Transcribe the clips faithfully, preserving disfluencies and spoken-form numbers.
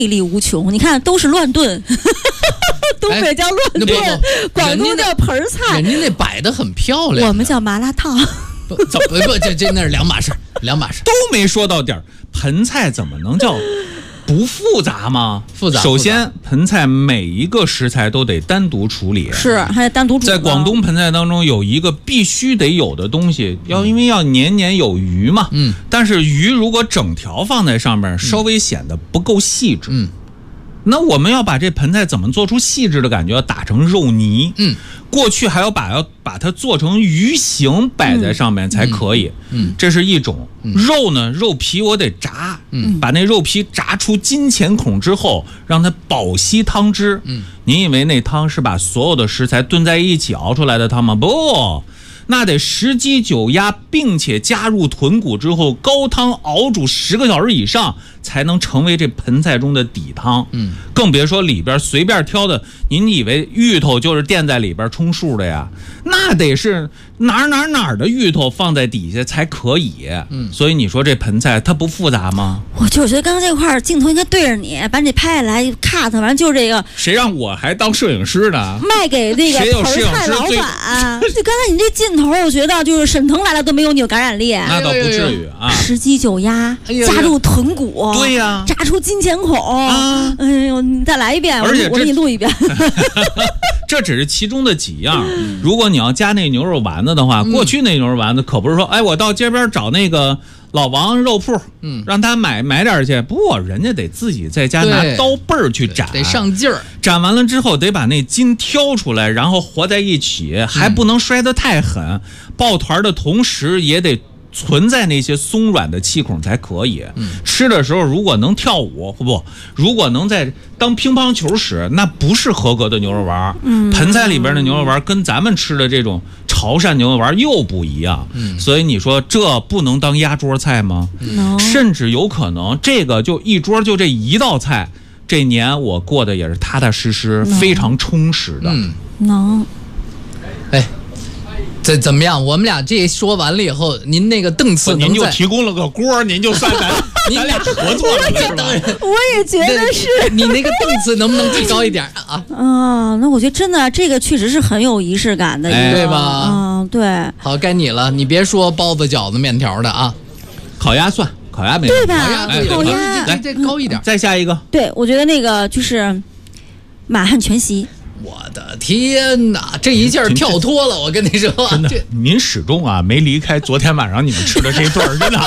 力无穷。你看，都是乱炖，东北叫乱炖，广东叫盆菜， 人家那摆的很漂亮， 我们叫麻辣烫。 不不不，这这那是两码事，两码事， 都没说到点儿。盆菜怎么能叫不复杂吗？ 复杂。 首先，盆菜每一个食材都得单独处理， 是还得单独煮。 在广东盆菜当中有一个必须得有的东西，要因为要年年有余嘛。 嗯。 但是鱼如果整条放在上面，稍微显得不够细致。 嗯。 那我们要把这盆菜怎么做出细致的感觉？要打成肉泥。 嗯。 过去还要把要把它做成鱼形摆在上面才可以。 嗯。 这是一种。 嗯、 肉呢，肉皮我得炸。 嗯。 把那肉皮炸出金钱孔之后，让它饱吸汤汁。 嗯。 您以为那汤是把所有的食材炖在一起熬出来的汤吗？不。那得十鸡九鸭，并且加入豚骨之后，高汤熬煮十个小时以上，才能成为这盆菜中的底汤。 嗯， 更别说里边随便挑的，您以为芋头就是垫在里边充数的呀？那得是哪哪哪的芋头放在底下才可以。 嗯， 所以你说这盆菜它不复杂吗？ 我就觉得刚刚这块镜头应该对着你，把你拍下来 cut 完就这个。 谁让我还当摄影师呢？ 卖给那个盆菜老板。就刚才你这镜头，我觉得就是沈腾来了都没有你有感染力。 那倒不至于啊。 十鸡九鸭，加入豚骨， 对呀， 炸出金钱孔。 啊， 哎呦，你再来一遍， 而且我给你录一遍。 这只是其中的几样。如果你要加那牛肉丸子的话， 嗯、 过去那牛肉丸子可不是说，哎，我到街边找那个老王肉铺， 嗯， 让他买买点去。不，人家得自己在家拿刀背儿去斩， 得上劲儿。 斩完了之后，得把那筋挑出来，然后和在一起，还不能摔得太狠。嗯、抱团的同时，也得存在那些松软的气孔才可以。 嗯， 吃的时候如果能跳舞，不，如果能在当乒乓球使，那不是合格的牛肉丸。 嗯， 盆菜里边的牛肉丸跟咱们吃的这种潮汕牛肉丸又不一样。 嗯， 所以你说这不能当压桌菜吗？ 嗯、 甚至有可能这个就一桌就这一道菜，这年我过得也是踏踏实实，嗯、非常充实的。 嗯， 能。 哎。这怎么样？我们俩这说完了以后，您那个档次， 您就提供了个锅，您就算咱咱俩合作了，是吧？ 我也觉得是。 你那个档次能不能提高一点啊？ 啊，那我觉得真的这个确实是很有仪式感的一个， 哎、对吧？ 嗯，对。 好，该你了，你别说包子、饺子、面条的啊， 烤鸭算，烤鸭没对吧？ 烤鸭， 哎、 烤鸭， 来再高一点、 嗯，再下一个。 对，我觉得那个就是满汉全席。 我的天哪，这一下跳脱了！我跟你说， 真的，您始终啊没离开昨天晚上你们吃的这顿儿，真的。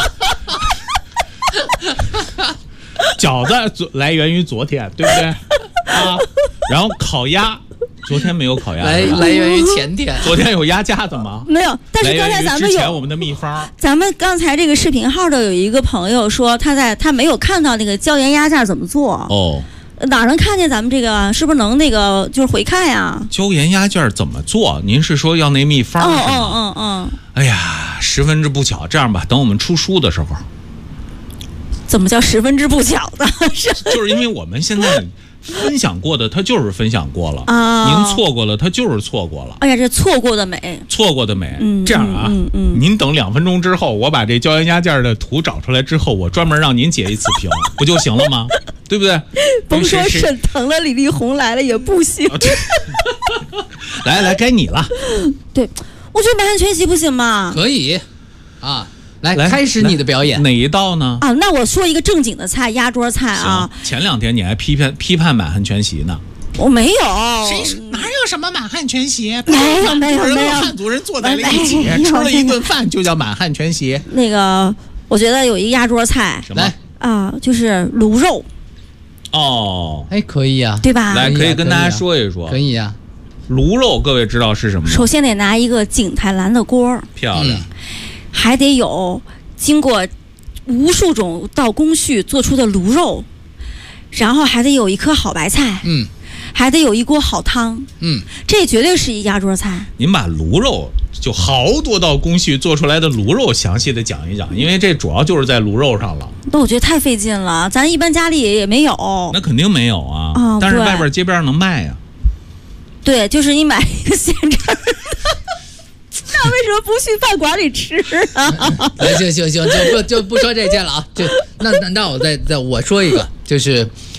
饺子来源于昨天，对不对啊？然后烤鸭，昨天没有烤鸭， 来来源于前天。 昨天有鸭架子吗？ 没有，但是刚才咱们有我们的秘方。 咱们刚才这个视频号的有一个朋友说，他在他没有看到那个椒盐鸭架怎么做哦。 哪能看见咱们这个？是不是能那个就是回看呀？ 椒盐鸭架怎么做？您是说要那秘方是吗？ 嗯嗯嗯嗯。 哎呀，十分之不巧。这样吧，等我们出书的时候。 怎么叫十分之不巧的？是就是因为我们现在分享过的，它就是分享过了啊。 您错过了，它就是错过了。 哎呀，这错过的美， 错过的美。 嗯， 这样啊， 嗯 嗯, 嗯， 您等两分钟之后，我把这椒盐鸭架的图找出来之后，我专门让您截一次屏，不就行了吗？对不对？ 甭说沈腾了，李丽红来了也不行。 啊、来来，该你了。 对，我觉得满汉全席不行吗？ 可以，啊，来来开始你的表演。 哪一道呢？ 啊，那我说一个正经的菜，压桌菜啊。 前两天你还批判批判满汉全席呢。 我没有。 谁哪有什么满汉全席？ 没有没有没有。 汉族人坐在了一起，吃了一顿饭就叫满汉全席。 那个，我觉得有一个压桌菜， 来啊，就是卤肉。 哦， 哎，可以呀、啊， 对吧？ 来，可以跟大家说一说。 可以呀、啊， 卤肉各位知道是什么吗？ 首先得拿一个景泰蓝的锅， 漂亮、嗯， 还得有经过无数种道工序做出的卤肉，然后还得有一颗好白菜， 嗯， 还得有一锅好汤， 嗯， 这绝对是一压桌菜。 您把卤肉就好多道工序做出来的卤肉详细的讲一讲，因为这主要就是在卤肉上了。 那我觉得太费劲了，咱一般家里也没有。 那肯定没有啊， 哦、 但是外边街边上能卖呀、啊。 对，就是你买一个现成。那为什么不去饭馆里吃啊？ 行行行，就不就不说这些了啊。就那那那我再再我说一个，就是